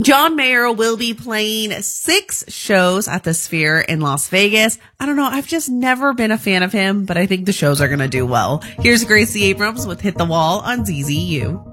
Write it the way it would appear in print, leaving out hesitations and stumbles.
John Mayer will be playing 6 shows at the Sphere in Las Vegas. I don't know. I've just never been a fan of him, but I think the shows are going to do well. Here's Gracie Abrams with Hit the Wall on ZZU.